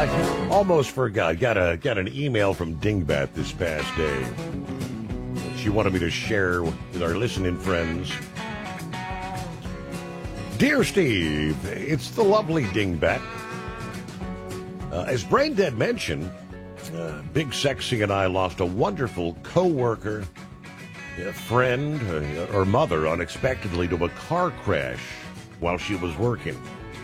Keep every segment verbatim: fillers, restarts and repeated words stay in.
I almost forgot. Got a got an email from Dingbat this past day. She wanted me to share with our listening friends. Dear Steve, it's the lovely Dingbat. Uh, as Braindead mentioned, uh, Big Sexy and I lost a wonderful co-worker, a friend, uh, or mother unexpectedly to a car crash while she was working.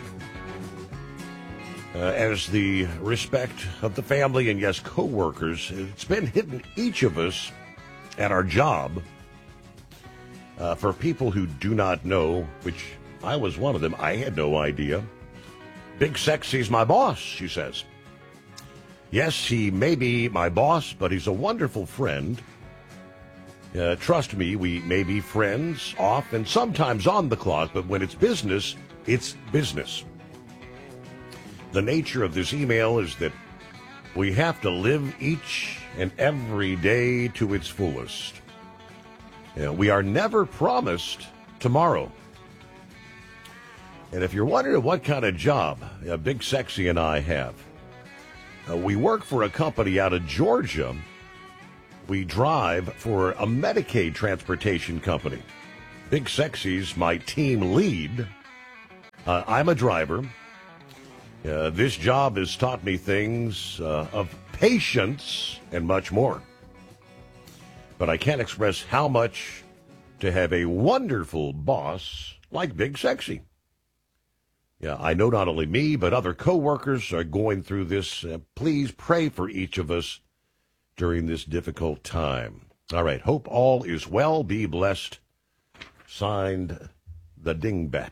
Uh, as the respect of the family and, yes, co-workers, it's been hitting each of us at our job. Uh, for people who do not know, which I was one of them, I had no idea. Big Sexy's my boss, she says. Yes, he may be my boss, but he's a wonderful friend. Uh, trust me, we may be friends off and sometimes on the clock, but when it's business, it's business. The nature of this email is that we have to live each and every day to its fullest. You know, we are never promised tomorrow. And if you're wondering what kind of job uh, Big Sexy and I have, uh, we work for a company out of Georgia. We drive for a Medicaid transportation company. Big Sexy's my team lead. Uh, I'm a driver. Uh, this job has taught me things uh, of patience and much more. But I can't express how much to have a wonderful boss like Big Sexy. Yeah, I know not only me, but other coworkers are going through this. Uh, please pray for each of us during this difficult time. All right, hope all is well. Be blessed. Signed, the Dingbat.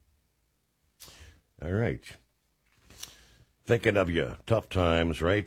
All right. Thinking of you, tough times, right?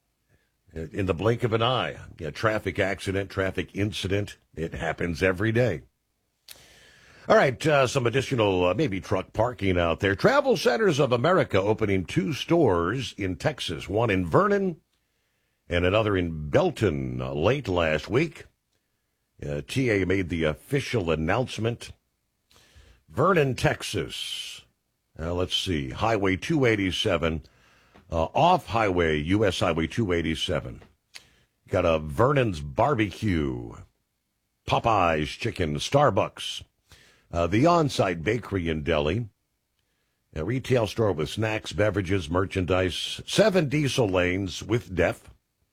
In the blink of an eye. A traffic accident, traffic incident. It happens every day. All right, uh, some additional, uh, maybe truck parking out there. Travel Centers of America opening two stores in Texas, one in Vernon and another in Belton uh, late last week. Uh, T A made the official announcement. Vernon, Texas. Uh, let's see, Highway two eighty-seven. Uh, off highway, U S Highway two eighty-seven. Got a Vernon's Barbecue, Popeye's Chicken, Starbucks, uh, the on-site bakery and deli, a retail store with snacks, beverages, merchandise, seven diesel lanes with D E F,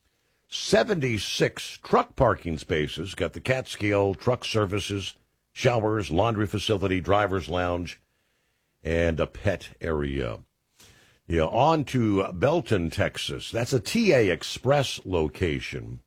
seventy-six truck parking spaces, got the Catskill truck services, showers, laundry facility, driver's lounge, and a pet area. Yeah, on to Belton, Texas. That's a T A Express location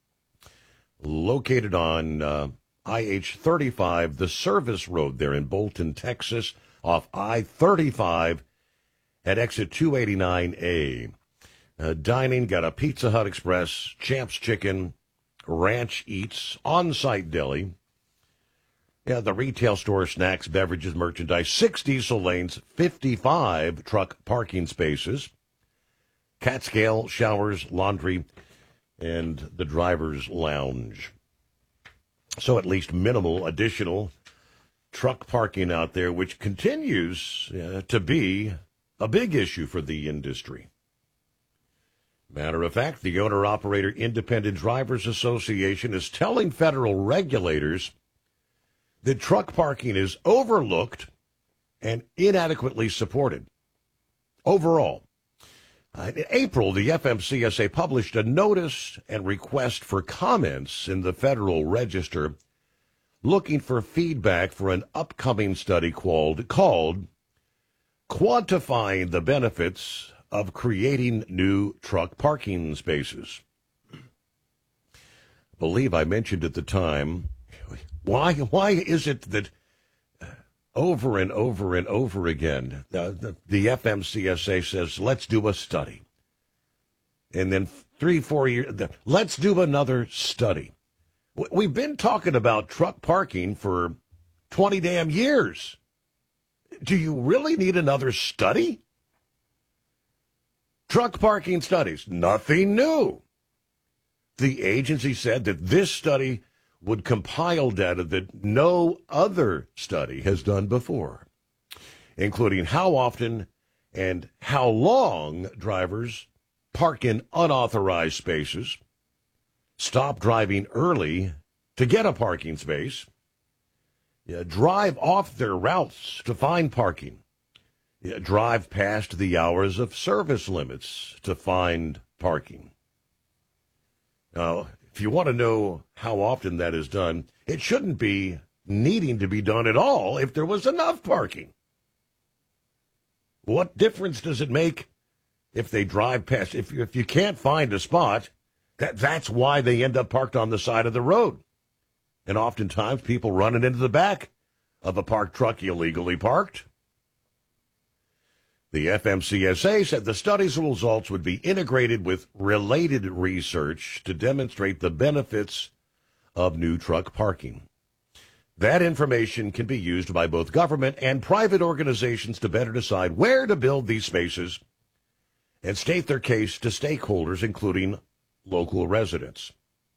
located on uh, I H thirty-five, the service road there in Bolton, Texas, off I thirty-five at exit two eighty-nine A. Uh, dining, got a Pizza Hut Express, Champ's Chicken, Ranch Eats, on-site deli. Yeah, the retail store, snacks, beverages, merchandise, six diesel lanes, fifty-five truck parking spaces, Catskill, showers, laundry, and the driver's lounge. So at least minimal additional truck parking out there, which continues uh, to be a big issue for the industry. Matter of fact, the Owner-Operator Independent Drivers Association is telling federal regulators that truck parking is overlooked and inadequately supported. Overall, uh, in April, the F M C S A published a notice and request for comments in the Federal Register looking for feedback for an upcoming study called, called Quantifying the Benefits of Creating New Truck Parking Spaces. I believe I mentioned at the time, Why why is it that over and over and over again, the, the, the F M C S A says, let's do a study. And then three, four years, the, let's do another study. We've been talking about truck parking for twenty damn years. Do you really need another study? Truck parking studies, nothing new. The agency said that this study would compile data that no other study has done before, including how often and how long drivers park in unauthorized spaces, stop driving early to get a parking space, yeah, drive off their routes to find parking, yeah, drive past the hours of service limits to find parking. Now, if you want to know how often that is done, it shouldn't be needing to be done at all if there was enough parking. What difference does it make if they drive past? If, if you can't find a spot, that, that's why they end up parked on the side of the road. And oftentimes people running into the back of a parked truck illegally parked. The F M C S A said the study's results would be integrated with related research to demonstrate the benefits of new truck parking. That information can be used by both government and private organizations to better decide where to build these spaces and state their case to stakeholders, including local residents.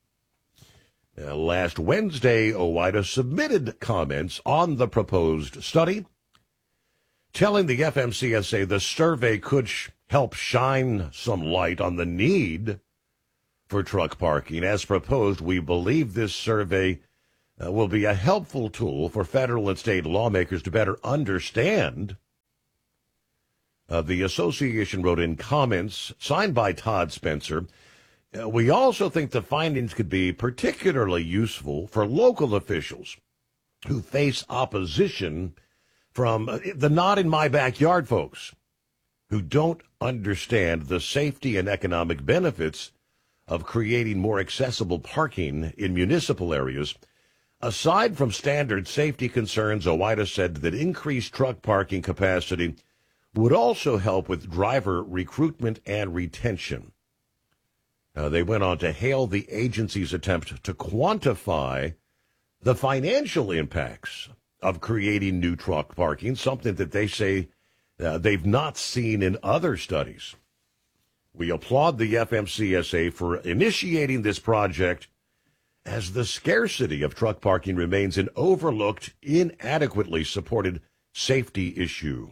Uh, last Wednesday, OOIDA submitted comments on the proposed study, telling the F M C S A the survey could sh- help shine some light on the need for truck parking. As proposed, we believe this survey uh, will be a helpful tool for federal and state lawmakers to better understand. Uh, the association wrote in comments signed by Todd Spencer, uh, we also think the findings could be particularly useful for local officials who face opposition from uh, the not in my backyard folks who don't understand the safety and economic benefits of creating more accessible parking in municipal areas. Aside from standard safety concerns, OOIDA said that increased truck parking capacity would also help with driver recruitment and retention. Uh, they went on to hail the agency's attempt to quantify the financial impacts of creating new truck parking, something that they say uh, they've not seen in other studies. We applaud the F M C S A for initiating this project, as the scarcity of truck parking remains an overlooked, inadequately supported safety issue.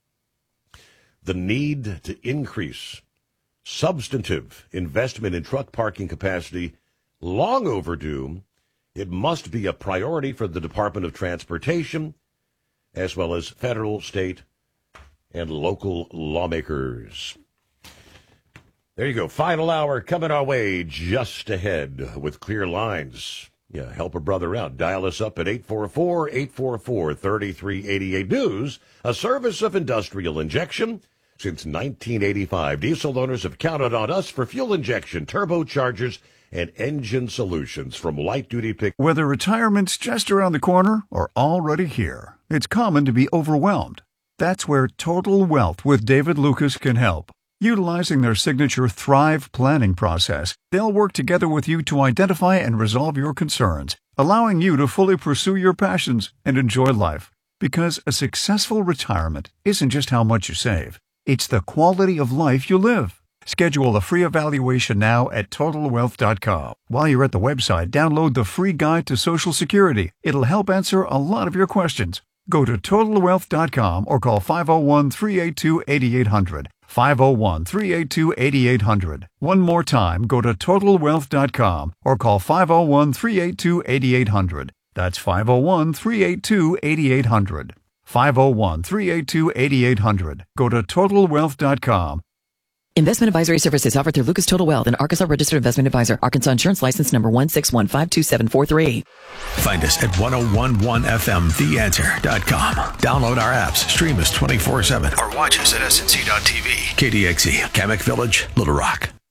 The need to increase substantive investment in truck parking capacity, long overdue. It must be a priority for the Department of Transportation, as well as federal, state, and local lawmakers. There you go. Final hour coming our way just ahead with Clear Lines. Yeah, help a brother out. Dial us up at eight four four, eight four four, three three eight eight. News, a service of industrial injection since nineteen eighty-five. Diesel owners have counted on us for fuel injection, turbochargers, and engine solutions from light-duty pick. Whether retirement's just around the corner or already here, it's common to be overwhelmed. That's where Total Wealth with David Lucas can help. Utilizing their signature Thrive planning process, they'll work together with you to identify and resolve your concerns, allowing you to fully pursue your passions and enjoy life. Because a successful retirement isn't just how much you save, it's the quality of life you live. Schedule a free evaluation now at total wealth dot com. While you're at the website, download the free guide to Social Security. It'll help answer a lot of your questions. Go to total wealth dot com or call five oh one, three eight two, eight eight hundred. five oh one, three eight two, eight eight hundred. One more time, go to total wealth dot com or call five oh one, three eight two, eight eight hundred. That's five oh one, three eight two, eight eight hundred. five oh one, three eight two, eight eight hundred. Go to total wealth dot com. Investment advisory services offered through Lucas Total Wealth, an Arkansas registered investment advisor. Arkansas insurance license number one six one five two seven four three. Find us at ten eleven F M the answer dot com. Download our apps, stream us twenty-four seven, or watch us at S N C dot T V. K D X E, Kamek Village, Little Rock.